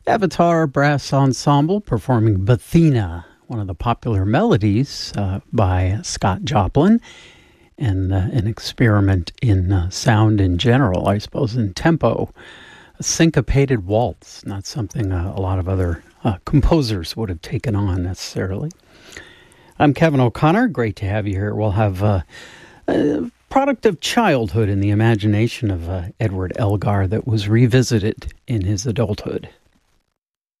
Avatar Brass Ensemble performing Bathina, one of the popular melodies by Scott Joplin, and an experiment in sound in general, I suppose, in tempo. A syncopated waltz, not something a lot of other composers would have taken on necessarily. I'm Kevin O'Connor. Great to have you here. We'll have a product of childhood in the imagination of Edward Elgar that was revisited in his adulthood.